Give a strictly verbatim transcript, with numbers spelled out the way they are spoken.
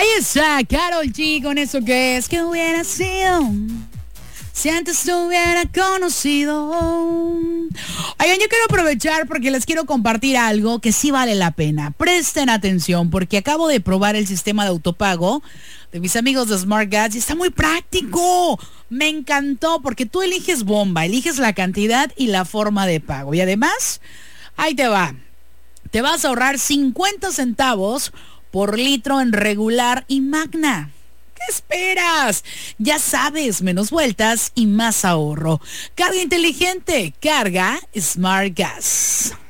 Ahí está, Karol G con eso que es que hubiera sido si antes te hubiera conocido. Oigan, yo quiero aprovechar porque les quiero compartir algo que sí vale la pena. Presten atención porque acabo de probar el sistema de autopago de mis amigos de Smart Gas y está muy práctico. Me encantó porque tú eliges bomba, eliges la cantidad y la forma de pago. Y además, ahí te va. Te vas a ahorrar cincuenta centavos por litro en regular y magna. ¿Qué esperas? Ya sabes, menos vueltas y más ahorro. Carga inteligente, carga Smart Gas.